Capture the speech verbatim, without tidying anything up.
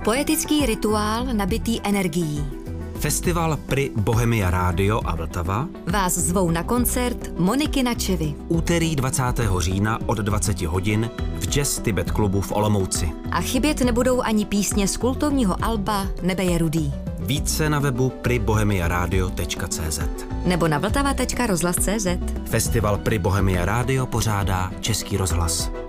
Poetický rituál nabitý energií. Festival Pri Bohemia Rádio a Vltava Vás zvou na koncert Moniky Načevy. úterý dvacátého října od dvaceti hodin v Jazz Tibet klubu v Olomouci. A chybět nebudou ani písně z kultovního alba Nebe je rudý. Více na webu pri bohemia radio tečka cé zet. Nebo na vltava tečka rozhlas tečka cé zet. Festival Pri Bohemia Rádio pořádá Český rozhlas.